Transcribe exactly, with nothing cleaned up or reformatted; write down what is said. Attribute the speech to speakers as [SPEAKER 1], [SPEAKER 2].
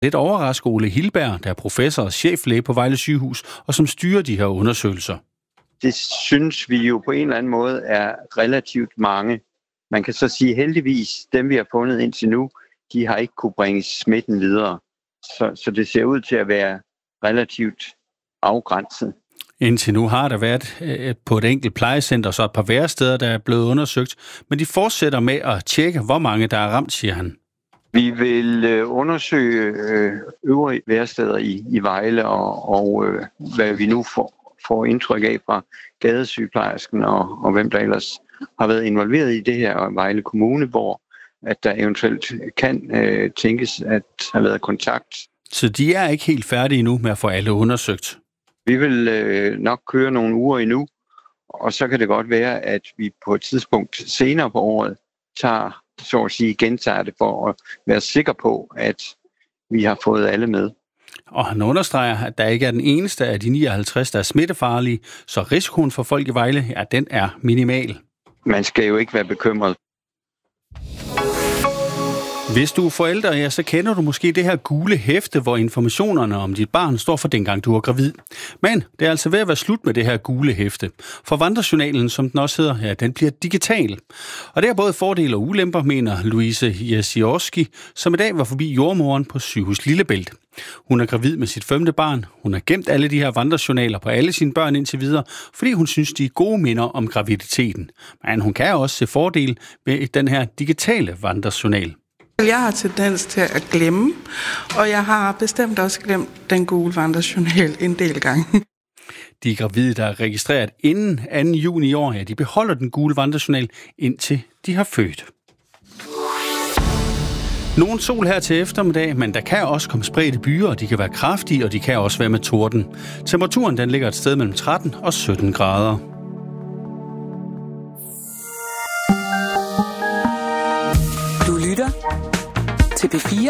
[SPEAKER 1] Lidt overrasket Ole Hilberg, der er professor og cheflæge på Vejle Sygehus, og som styrer de her undersøgelser.
[SPEAKER 2] Det synes vi jo på en eller anden måde er relativt mange. Man kan så sige heldigvis, dem vi har fundet indtil nu, de har ikke kunne bringe smitten videre. Så, så det ser ud til at være relativt afgrænset.
[SPEAKER 1] Indtil nu har der været et, på et enkelt plejecenter, så et par væresteder, der er blevet undersøgt, men de fortsætter med at tjekke, hvor mange der er ramt, siger han.
[SPEAKER 2] Vi vil øh, undersøge øh, øvrige væresteder i, i Vejle, og, og øh, hvad vi nu får, får indtryk af fra gadesygeplejersken, og, og hvem der ellers har været involveret i det her, og Vejle Kommune, hvor at der eventuelt kan øh, tænkes at have været kontakt.
[SPEAKER 1] Så de er ikke helt færdige nu med at få alle undersøgt?
[SPEAKER 2] Vi vil øh, nok køre nogle uger endnu, og så kan det godt være, at vi på et tidspunkt senere på året tager, så at sige, gentager det for at være sikker på, at vi har fået alle med.
[SPEAKER 1] Og han understreger, at der ikke er den eneste af de nioghalvtreds, der er smittefarlige, så risikoen for folk i Vejle, ja, den er minimal.
[SPEAKER 2] Man skal jo ikke være bekymret.
[SPEAKER 1] Hvis du er forælder, ja, så kender du måske det her gule hæfte, hvor informationerne om dit barn står for dengang du er gravid. Men det er altså ved at være slut med det her gule hæfte. For vandrejournalen, som den også hedder, ja, den bliver digital. Og det er både fordele og ulemper, mener Louise Jasiorski, som i dag var forbi jordmoren på Sygehus Lillebælt. Hun er gravid med sit femte barn. Hun har gemt alle de her vandrejournaler på alle sine børn indtil videre, fordi hun synes, de er gode minder om graviditeten. Men hun kan også se fordel ved den her digitale vandrejournal.
[SPEAKER 3] Jeg har tendens til at glemme, og jeg har bestemt også glemt den gule vandrejournal en del gange.
[SPEAKER 1] De gravide, der er registreret inden anden juni i år, ja, de beholder den gule vandrejournal, indtil de har født. Nogen sol her til eftermiddag, men der kan også komme spredte byer, og de kan være kraftige, og de kan også være med torden. Temperaturen den ligger et sted mellem tretten og sytten grader.
[SPEAKER 4] Du lytter til P fire.